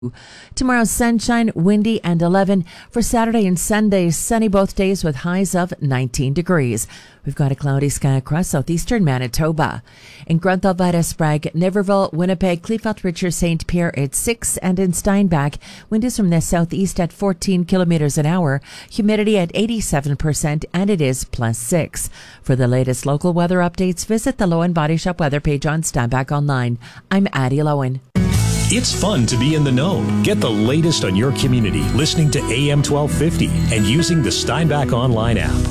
Tomorrow, sunshine, windy, and 11. For Saturday and Sunday, sunny both days with highs of 19 degrees. We've got a cloudy sky across southeastern Manitoba. In Grunthal, Sprague, Niverville, Winnipeg, Clearfield, Richard, St. Pierre, it's 6. And in Steinbach, wind is from the southeast at 14 kilometers an hour. Humidity at 87%, and it is +6. For the latest local weather updates, visit the Lowen Body Shop weather page on Steinbach Online. I'm Addie Lowen. It's fun to be in the know. Get the latest on your community listening to AM 1250 and using the Steinbach Online app.